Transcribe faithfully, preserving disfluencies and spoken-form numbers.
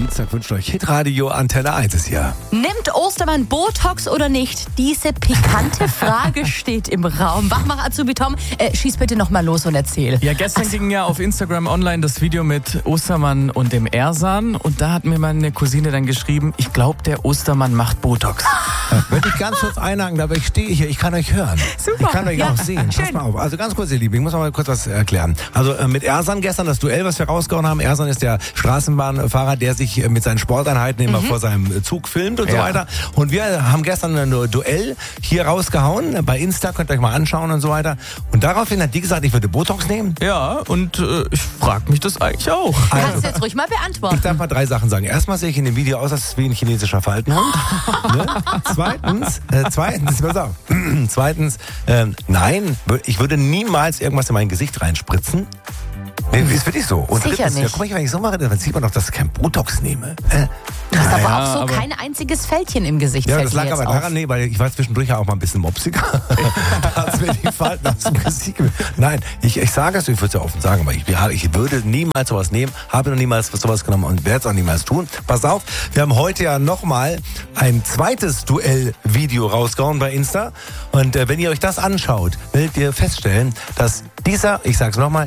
Dienstag wünscht euch Hitradio Antenne eins ist hier. Nimmt Ostermann Botox oder nicht? Diese pikante Frage steht im Raum. Wachmach Azubi Tom, äh, schieß bitte noch mal los und erzähl. Ja, gestern also, ging ja auf Instagram online das Video mit Ostermann und dem Ersan. Und da hat mir meine Cousine dann geschrieben, ich glaube, der Ostermann macht Botox. Ja, würde ich ganz kurz einhaken, aber ich stehe hier, ich kann euch hören. Super. Ich kann euch ja, auch sehen. schön. Pass mal auf. Also ganz kurz, ihr Lieben, ich muss noch mal kurz was erklären. Also äh, mit Ersan gestern das Duell, was wir rausgehauen haben. Ersan ist der Straßenbahnfahrer, der sich äh, mit seinen Sporteinheiten immer mhm. vor seinem Zug filmt und ja. so weiter. Und wir haben gestern ein Duell hier rausgehauen. Bei Insta, könnt ihr euch mal anschauen und so weiter. Und daraufhin hat die gesagt, ich würde Botox nehmen. Ja, und äh, ich frage mich das eigentlich auch. Also, kannst du jetzt ruhig mal beantworten. Ich darf mal drei Sachen sagen. Erstmal sehe ich in dem Video aus, als wie ein chinesischer Faltenhund. ne? Zweitens, äh, zweitens, pass auf. zweitens, äh, nein, ich würde niemals irgendwas in mein Gesicht reinspritzen. Nee, ist wirklich so. Und Sicher drittens, nicht. Ja, guck mal, wenn ich so mache, dann sieht man doch, dass ich kein Botox nehme. Äh, Du hast naja, aber auch so aber kein einziges Fältchen im Gesicht. Ja, fällt das mir lag jetzt aber auf. daran, nee, weil ich war zwischendurch ja auch mal ein bisschen mopsiger. Da hat's mir die Falten aus dem Gesicht gemacht. Nein, ich, ich sage es, ich würde es ja offen sagen, aber ich, ich würde niemals sowas nehmen, habe noch niemals sowas genommen und werde es auch niemals tun. Pass auf, wir haben heute ja nochmal ein zweites Duell-Video rausgehauen bei Insta. Und äh, wenn ihr euch das anschaut, werdet ihr feststellen, dass dieser, ich sag's nochmal,